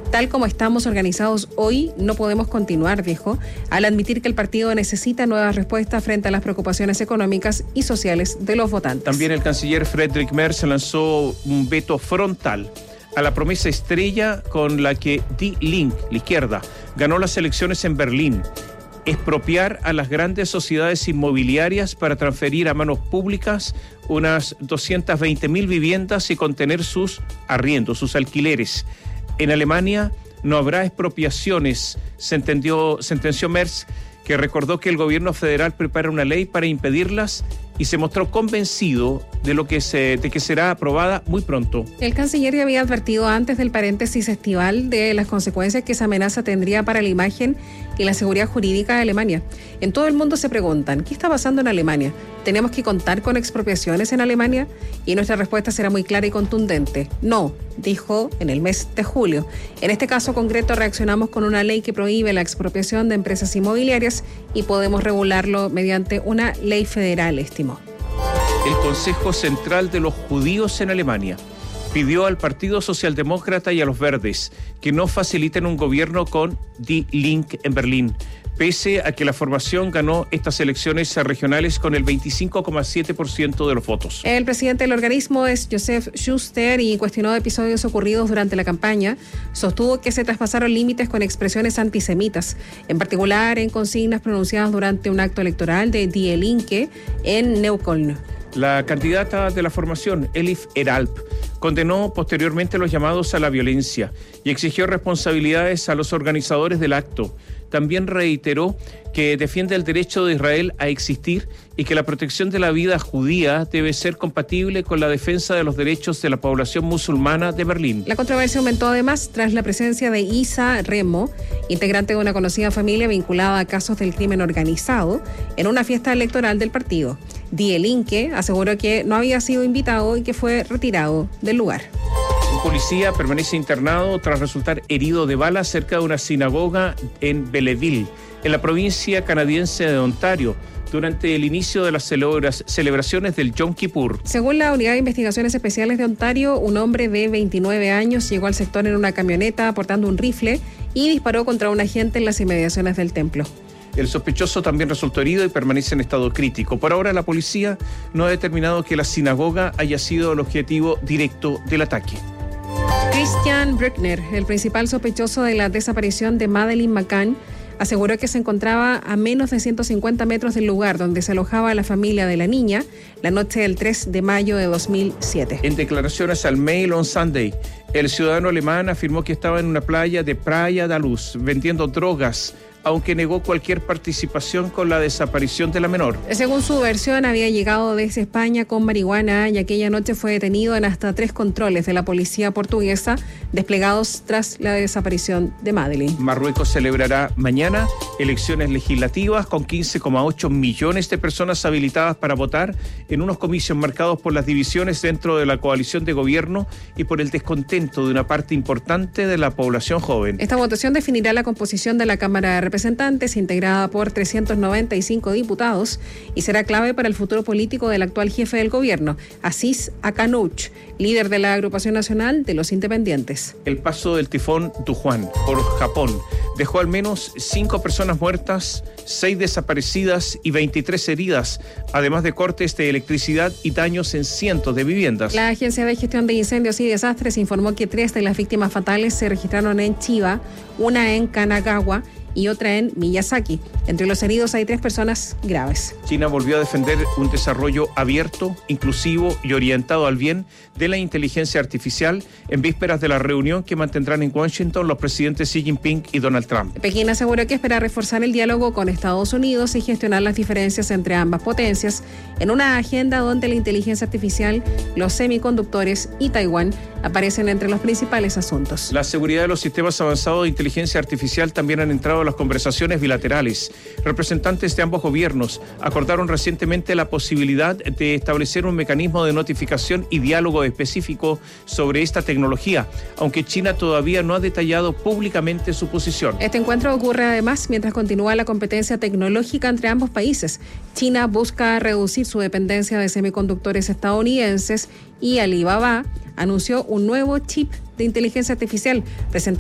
Tal como estamos organizados hoy, no podemos continuar, dijo, al admitir que el partido necesita nuevas respuestas frente a las preocupaciones económicas y sociales de los votantes. También el canciller Friedrich Merz lanzó un veto frontal a la promesa estrella con la que Die Linke, la izquierda, ganó las elecciones en Berlín: expropiar a las grandes sociedades inmobiliarias para transferir a manos públicas unas 220.000 viviendas y contener sus arriendos, sus alquileres. En Alemania no habrá expropiaciones, sentenció Merz, que recordó que el gobierno federal prepara una ley para impedirlas y se mostró convencido de que será aprobada muy pronto. El canciller ya había advertido antes del paréntesis estival de las consecuencias que esa amenaza tendría para la imagen y la seguridad jurídica de Alemania. En todo el mundo se preguntan, ¿qué está pasando en Alemania? ¿Tenemos que contar con expropiaciones en Alemania? Y nuestra respuesta será muy clara y contundente. No, dijo en el mes de julio. En este caso concreto reaccionamos con una ley que prohíbe la expropiación de empresas inmobiliarias y podemos regularlo mediante una ley federal, estimó. El Consejo Central de los Judíos en Alemania pidió al Partido Socialdemócrata y a los Verdes que no faciliten un gobierno con Die Linke en Berlín, pese a que la formación ganó estas elecciones regionales con el 25,7% de los votos. El presidente del organismo es Joseph Schuster y cuestionó episodios ocurridos durante la campaña. Sostuvo que se traspasaron límites con expresiones antisemitas, en particular en consignas pronunciadas durante un acto electoral de Die Linke en Neukölln. La candidata de la formación, Elif Eralp, condenó posteriormente los llamados a la violencia y exigió responsabilidades a los organizadores del acto. También reiteró que defiende el derecho de Israel a existir y que la protección de la vida judía debe ser compatible con la defensa de los derechos de la población musulmana de Berlín. La controversia aumentó además tras la presencia de Isa Remo, integrante de una conocida familia vinculada a casos del crimen organizado, en una fiesta electoral del partido. Die Linke aseguró que no había sido invitado y que fue retirado del lugar. Un policía permanece internado tras resultar herido de bala cerca de una sinagoga en Belleville, en la provincia canadiense de Ontario, durante el inicio de las celebraciones del Yom Kippur. Según la Unidad de Investigaciones Especiales de Ontario, un hombre de 29 años llegó al sector en una camioneta portando un rifle y disparó contra un agente en las inmediaciones del templo. El sospechoso también resultó herido y permanece en estado crítico. Por ahora, la policía no ha determinado que la sinagoga haya sido el objetivo directo del ataque. Christian Bruckner, el principal sospechoso de la desaparición de Madeleine McCann, aseguró que se encontraba a menos de 150 metros del lugar donde se alojaba la familia de la niña la noche del 3 de mayo de 2007. En declaraciones al Mail on Sunday, el ciudadano alemán afirmó que estaba en una playa de Praia da Luz vendiendo drogas, aunque negó cualquier participación con la desaparición de la menor. Según su versión, había llegado desde España con marihuana y aquella noche fue detenido en hasta 3 controles de la policía portuguesa desplegados tras la desaparición de Madeleine. Marruecos celebrará mañana elecciones legislativas con 15,8 millones de personas habilitadas para votar en unos comicios marcados por las divisiones dentro de la coalición de gobierno y por el descontento de una parte importante de la población joven. Esta votación definirá la composición de la Cámara de Representantes, integrada por 395 diputados, y será clave para el futuro político del actual jefe del gobierno, Aziz Akanouch, líder de la Agrupación Nacional de los Independientes. El paso del tifón Dujuan por Japón dejó al menos 5 personas muertas, 6 desaparecidas y 23 heridas, además de cortes de electricidad y daños en cientos de viviendas. La Agencia de Gestión de Incendios y Desastres informó que 3 de las víctimas fatales se registraron en Chiba, una en Kanagawa y otra en Miyazaki. Entre los heridos hay 3 personas graves. China volvió a defender un desarrollo abierto, inclusivo y orientado al bien de la inteligencia artificial en vísperas de la reunión que mantendrán en Washington los presidentes Xi Jinping y Donald Trump. Pekín aseguró que espera reforzar el diálogo con Estados Unidos y gestionar las diferencias entre ambas potencias en una agenda donde la inteligencia artificial, los semiconductores y Taiwán aparecen entre los principales asuntos. La seguridad de los sistemas avanzados de inteligencia artificial también han entrado a las conversaciones bilaterales. Representantes de ambos gobiernos acordaron recientemente la posibilidad de establecer un mecanismo de notificación y diálogo específico sobre esta tecnología, aunque China todavía no ha detallado públicamente su posición. Este encuentro ocurre además mientras continúa la competencia tecnológica entre ambos países. China busca reducir su dependencia de semiconductores estadounidenses y Alibaba anunció un nuevo chip de inteligencia artificial presentado